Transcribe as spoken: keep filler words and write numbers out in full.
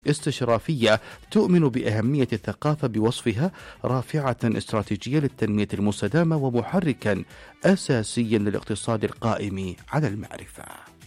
استشرافية تؤمن بأهمية الثقافة بوصفها رافعة استراتيجية للتنمية المستدامة ومحركا أساسيا للاقتصاد القائم على المعرفة.